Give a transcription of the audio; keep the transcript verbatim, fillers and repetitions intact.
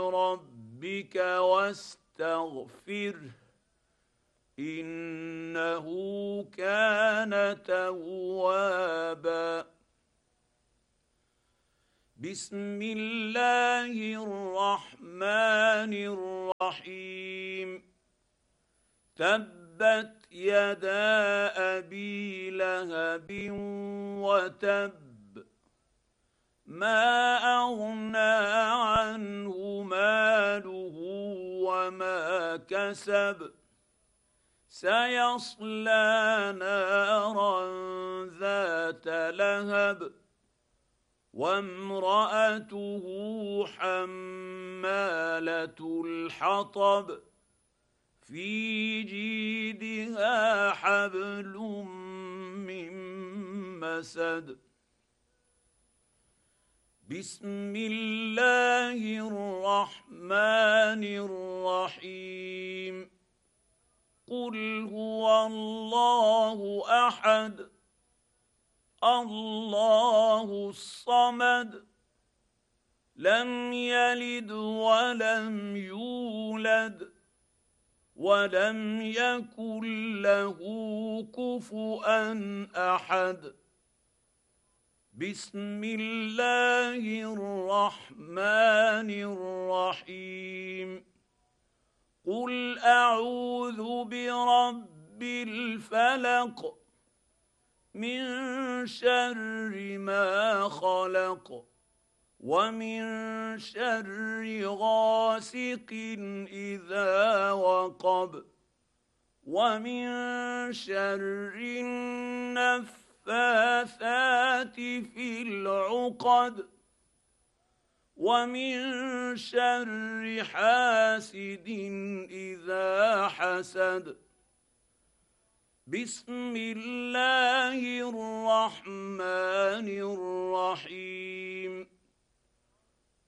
ربك واستغفره إنه كان توابا. بسم الله الرحمن الرحيم. تبت يدا أبي لهب وتب ما أغنى عنه ماله وما كسب سيصلى نارا ذات لهب وامرأته حمالة الحطب في جيدها حبل من مسد. بسم الله الرحمن الرحيم. قل هو الله أحد الله الصمد لم يلد ولم يولد ولم يكن له كفؤا أحد. بسم الله الرحمن الرحيم. قل أعوذ برب الفلق من شر ما خلق ومن شر غاسق إذا وقب ومن شر النفاثات في العقد ومن شر حاسد إذا حسد. بسم الله الرحمن الرحيم.